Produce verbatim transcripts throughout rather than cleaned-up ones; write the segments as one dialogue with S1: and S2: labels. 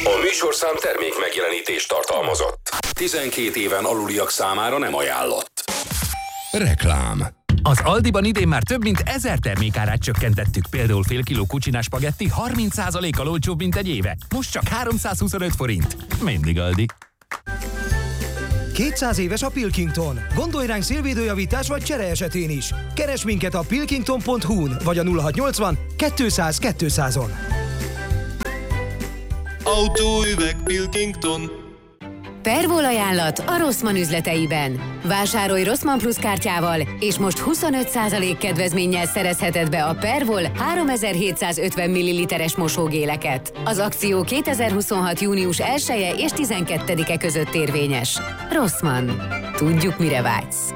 S1: A műsorszám termék megjelenítést tartalmazott. tizenkét éven aluliak számára nem ajánlott. Reklám.
S2: Az Aldiban idén már több mint ezer termékárát csökkentettük, például fél kiló kucsinás spagetti harminc százalékkal olcsóbb, mint egy éve. Most csak háromszázhuszonöt forint. Mindig Aldi.
S3: kétszáz éves a Pilkington. Gondolj ránk szélvédőjavítás vagy csere esetén is. Keres minket a pilkington pont hu-n vagy a nulla hatszáznyolcvan kétszáz kétszázon.
S4: Autóüveg Pilkington.
S5: Pervol ajánlat a Rossmann üzleteiben. Vásárolj Rossmann Plus kártyával, és most huszonöt százalék kedvezménnyel szerezheted be a Pervol háromezer-hétszázötven milliliteres mosógéleket. Az akció kétezer-huszonhat. június elseje és tizenkettedike között érvényes. Rossmann. Tudjuk, mire vágysz.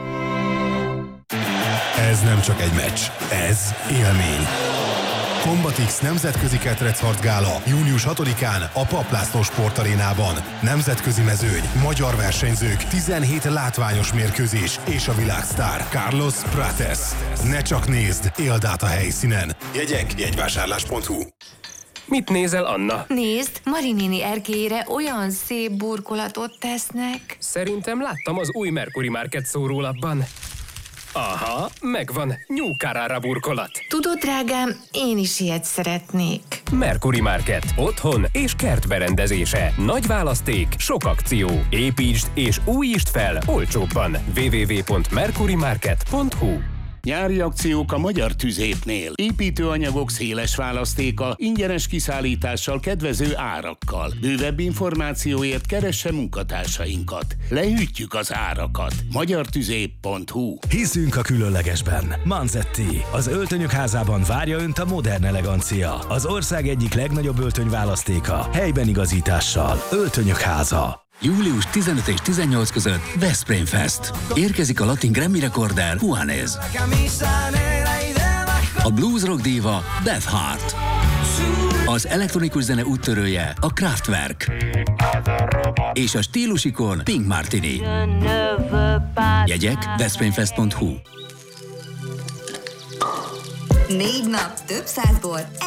S6: Ez nem csak egy meccs, ez élmény. Combat X Nemzetközi Ketrecharc Gála június hatodikán a Papp László Sportarénában. Nemzetközi mezőny, magyar versenyzők, tizenhét látványos mérkőzés és a világsztár Carlos Prates. Ne csak nézd, éld át a helyszínen. Jegyek jegyvásárlás pont hu.
S7: Mit nézel, Anna?
S8: Nézd, Marinini erkélyére olyan szép burkolatot tesznek.
S7: Szerintem láttam az új Mercury Market szórólapban. Aha, megvan. New Carrara burkolat.
S8: Tudod, drágám, én is ilyet szeretnék.
S7: Mercury Market. Otthon és kertberendezése. Nagy választék, sok akció. Építsd és újítsd fel olcsóbban. double-u double-u double-u pont mercury market pont hu.
S9: Nyári akciók a Magyar Tüzépnél. Építőanyagok széles választéka, ingyenes kiszállítással, kedvező árakkal. Bővebb információért keresse munkatársainkat. Lehűtjük az árakat. magyar tüzép pont hu.
S10: Hiszünk a különlegesben. Manzetti, az öltönyök házában várja Önt a modern elegancia. Az ország egyik legnagyobb öltönyválasztéka. Helyben igazítással. Öltönyök háza.
S11: július tizenöt és tizennyolc között Veszprém Fest. Érkezik a latin Grammy rekorder Juanes. A blues rock diva Beth Hart. Az elektronikus zene úttörője a Kraftwerk. És a stílusikon Pink Martini. Jegyek veszprémfest pont hu.
S12: Négy nap, több száz bor,